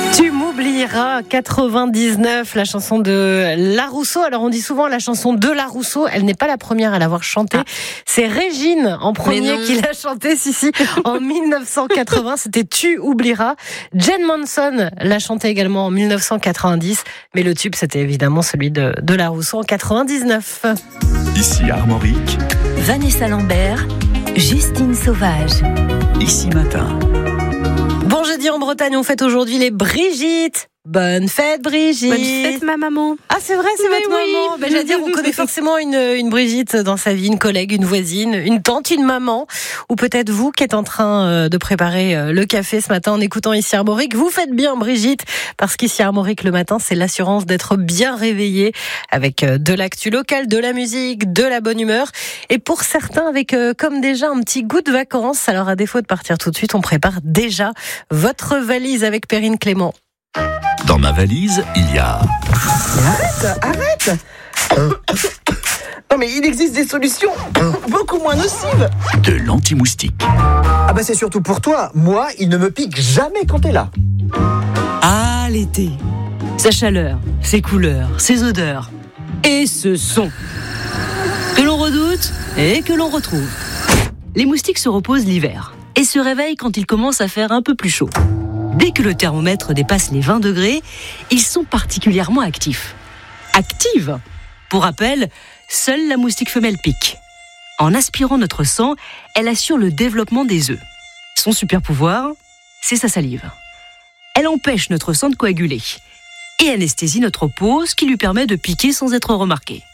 Tu m'oublieras, 99, la chanson de La Rousseau. Alors on dit souvent la chanson de La Rousseau, elle n'est pas la première à l'avoir chantée. C'est Régine en premier qui l'a chantée, si, en 1980, c'était Tu oublieras. Jen Manson l'a chantée également en 1990, mais le tube c'était évidemment celui de La Rousseau en 99. Ici Armorique, Vanessa Lambert, Justine Sauvage. Ici Matin. Bon jeudi en Bretagne, on fête aujourd'hui les Brigitte. Bonne fête Brigitte. Bonne fête ma maman. Ah c'est vrai, c'est votre maman. Ben, j'allais dire, on connaît forcément une Brigitte dans sa vie, une collègue, une voisine, une tante, une maman, ou peut-être vous qui êtes en train de préparer le café ce matin en écoutant Ici Armorique. Vous faites bien Brigitte, parce qu'Ici Armorique le matin, c'est l'assurance d'être bien réveillé avec de l'actu locale, de la musique, de la bonne humeur, et pour certains avec comme déjà un petit goût de vacances. Alors à défaut de partir tout de suite, on prépare déjà votre valise avec Perrine Clément. Dans ma valise, il y a... Arrête Non mais il existe des solutions beaucoup moins nocives. de l'anti-moustique. Ah bah c'est surtout pour toi. Moi, il ne me pique jamais quand t'es là. Ah, l'été. Sa chaleur, ses couleurs, ses odeurs et ce son que l'on redoute et que l'on retrouve. Les moustiques se reposent l'hiver et se réveillent quand il commence à faire un peu plus chaud. Dès que le thermomètre dépasse les 20 degrés, ils sont particulièrement actifs. Active. Pour rappel, seule la moustique femelle pique. En aspirant notre sang, elle assure le développement des œufs. Son super pouvoir, c'est sa salive. Elle empêche notre sang de coaguler et anesthésie notre peau, ce qui lui permet de piquer sans être remarqué.